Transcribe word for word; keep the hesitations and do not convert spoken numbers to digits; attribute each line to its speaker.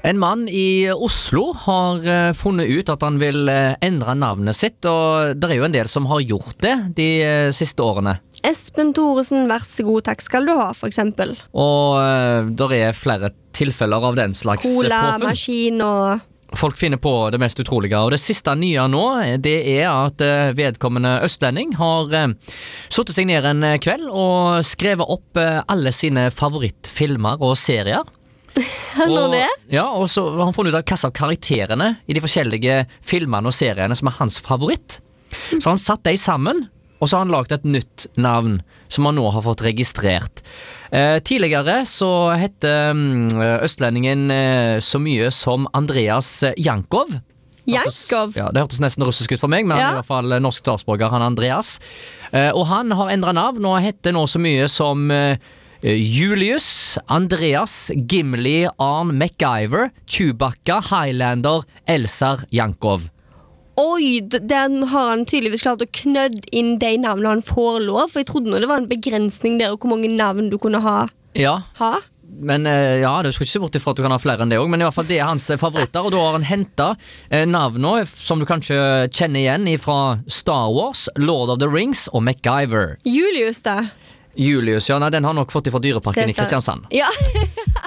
Speaker 1: En mann i Oslo har uh, funnet ut at han vil uh, endre navnet sitt, og det er jo en del som har gjort det de uh, siste årene.
Speaker 2: Espen Thoresen, vær så god, takk skal du ha, for eksempel.
Speaker 1: Og uh, der er flere tilfeller av den slags
Speaker 2: Cola,
Speaker 1: påfunn.
Speaker 2: maskin og...
Speaker 1: Folk finner på det mest utrolige, og det siste nye nå, det er at uh, vedkommende østlending har uh, suttet seg ned en kveld og skrevet opp uh, alle sine favorittfilmer og serier.
Speaker 2: Når det?
Speaker 1: Ja, og så har han funnet ut av hva av karakterene i de forskjellige filmene og seriene som er hans favoritt. Så han satt de sammen, og så har han lagt et nytt navn som han nå har fått registrert. Eh, tidligere så hette um, østlendingen eh, så mye som Andreas Jankov.
Speaker 2: Jankov?
Speaker 1: Ja, det hørtes nesten russisk ut for meg, men
Speaker 2: ja.
Speaker 1: han er i hvert fall norsk statsborger, han Andreas. Eh, og han har endret navn, og heter nå så mye som eh, Julius, Andreas, Gimli, Arn, MacGyver, Chewbacca, Highlander, Elsar Jankov.
Speaker 2: Oi, den har han tydeligvis klart å knødde inn de navnene han får lov, for jeg trodde nå det var en begrensning der, og hvor mange navn du kunne ha.
Speaker 1: Ja,
Speaker 2: ha?
Speaker 1: men uh, ja, du skal ikke se bort ifra at du kan ha flere enn det også, men i hvert fall det er hans favoritter, og da har han hentet uh, navnene som du kanskje kjenner igjen fra Star Wars, Lord of the Rings og MacGyver.
Speaker 2: Julius da?
Speaker 1: Julius, ja, nei, den har nok fått ifra Dyreparken i
Speaker 2: Cæsar.
Speaker 1: Kristiansand.
Speaker 2: Ja.